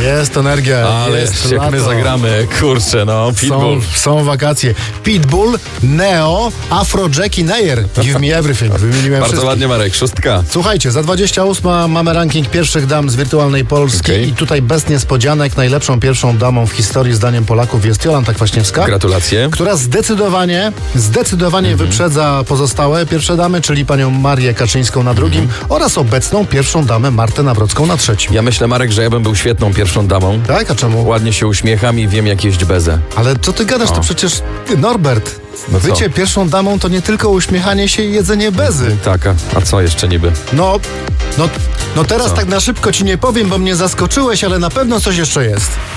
Jest energia, Ale jest jak lato. my zagramy, kurczę, no, Pitbull. Są wakacje. Pitbull, Neo, Afro, Jackie, Nair. Give me everything. Wymieniłem Bardzo wszystkich. ładnie, Marek, 6. Słuchajcie, za 28 mamy ranking pierwszych dam z wirtualnej Polski Okej. i tutaj bez niespodzianek najlepszą pierwszą damą w historii zdaniem Polaków jest Jolanta Kwaśniewska, Gratulacje. która zdecydowanie wyprzedza pozostałe pierwsze damy, czyli panią Marię Kaczyńską na drugim oraz obecną pierwszą damę Martę Nawrocką na trzecim. Ja myślę, Marek, że ja bym był świetną pierwszą damą. Tak? A czemu? Ładnie się uśmiecham i wiem, jak jeść bezę. Ale co ty gadasz? To przecież ty, Norbert. No co? Bycie pierwszą damą to nie tylko uśmiechanie się i jedzenie bezy. Tak, a co jeszcze niby? No teraz tak na szybko ci nie powiem, bo mnie zaskoczyłeś, ale na pewno coś jeszcze jest.